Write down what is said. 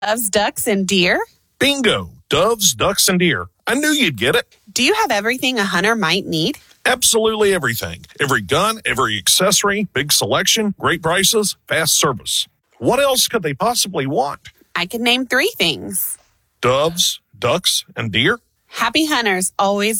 Doves, ducks, and deer? Bingo! Doves, ducks, and deer. I knew you'd get it. Do you have everything a hunter might need? Absolutely everything. Every gun, every accessory, big selection, great prices, fast service. What else could they possibly want? I can name 3 things. Doves, ducks, and deer? Happy hunters always